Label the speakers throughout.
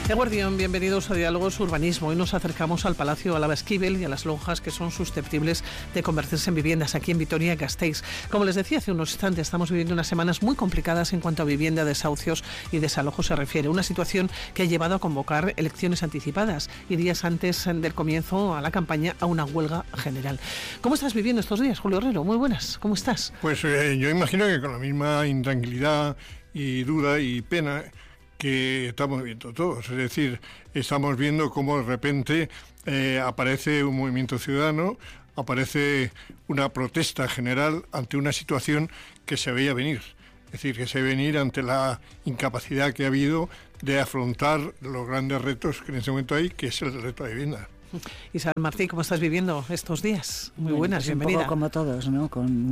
Speaker 1: Eguerdión, bienvenidos a Diálogos Urbanismo. Hoy nos acercamos al Palacio Álava Esquivel y a las lonjas que son susceptibles de convertirse en viviendas aquí en Vitoria-Gasteiz. Como les decía hace unos instantes, estamos viviendo unas semanas muy complicadas en cuanto a vivienda, desahucios y desalojos se refiere. Una situación que ha llevado a convocar elecciones anticipadas y días antes del comienzo a la campaña a una huelga general. ¿Cómo estás viviendo estos días, Julio Herrero? Muy buenas, ¿cómo estás?
Speaker 2: Pues yo imagino que con la misma intranquilidad y duda y pena que estamos viendo todos. Es decir, estamos viendo cómo de repente aparece un movimiento ciudadano, aparece una protesta general ante una situación que se veía venir. Es decir, que se veía venir ante la incapacidad que ha habido de afrontar los grandes retos que en este momento hay, que es el reto de vivienda.
Speaker 1: Isabel Martí, ¿cómo estás viviendo estos días? Muy buenas,
Speaker 3: pues
Speaker 1: bienvenida.
Speaker 3: Un poco como todos, ¿no?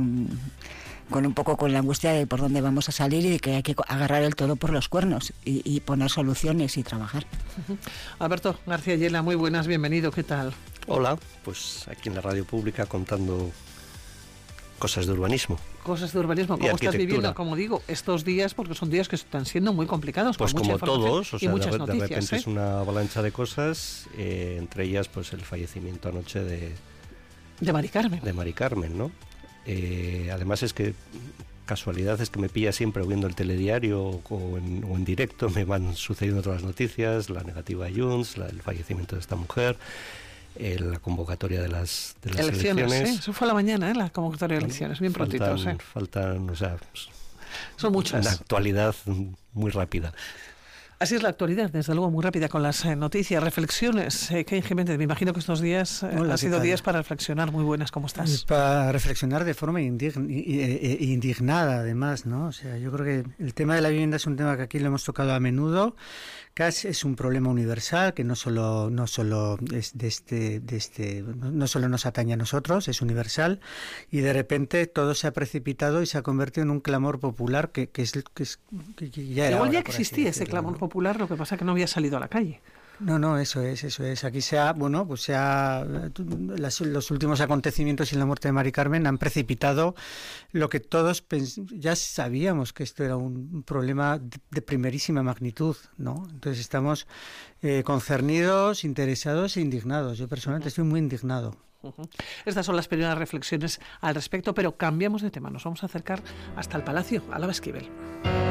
Speaker 3: Con un poco con la angustia de por dónde vamos a salir y de que hay que agarrar el toro por los cuernos y poner soluciones y trabajar.
Speaker 1: Alberto García Yela, muy buenas, bienvenido, ¿qué tal?
Speaker 4: Hola, pues aquí en la radio pública contando cosas de urbanismo.
Speaker 1: Cosas de urbanismo, ¿cómo estás viviendo, como digo, estos días? Porque son días que están siendo muy complicados.
Speaker 4: Pues
Speaker 1: con mucha
Speaker 4: como todos, o sea,
Speaker 1: muchas
Speaker 4: de
Speaker 1: noticias,
Speaker 4: repente es una avalancha de cosas, entre ellas pues el fallecimiento anoche de
Speaker 1: Mari Carmen.
Speaker 4: De Mari Carmen, ¿no? Además es que casualidad es que me pilla siempre viendo el telediario o en directo, me van sucediendo todas las noticias, la negativa de Junts, el fallecimiento de esta mujer, la convocatoria de las elecciones.
Speaker 1: Eso fue a la mañana, la convocatoria de elecciones, bien prontito.
Speaker 4: Faltan, o sea,
Speaker 1: son muchas.
Speaker 4: Una actualidad muy rápida.
Speaker 1: Así es la actualidad, desde luego muy rápida con las noticias, reflexiones. Key Jiménez, me imagino que estos días han sido días para reflexionar. Muy buenas, ¿cómo estás?
Speaker 5: Para reflexionar de forma indignada, además, ¿no? O sea, yo creo que el tema de la vivienda es un tema que aquí lo hemos tocado a menudo. Casi es un problema universal que no solo es no solo nos atañe a nosotros, es universal, y de repente todo se ha precipitado y se ha convertido en un clamor popular que ya era.
Speaker 1: Igual ya existía ese clamor popular, lo que pasa es que no había salido a la calle.
Speaker 5: No, eso es. Aquí los últimos acontecimientos y la muerte de Mari Carmen han precipitado lo que todos ya sabíamos, que esto era un problema de primerísima magnitud, ¿no? Entonces estamos concernidos, interesados e indignados. Yo personalmente estoy muy indignado.
Speaker 1: Estas son las primeras reflexiones al respecto, pero cambiamos de tema. Nos vamos a acercar hasta el Palacio Álava Esquivel.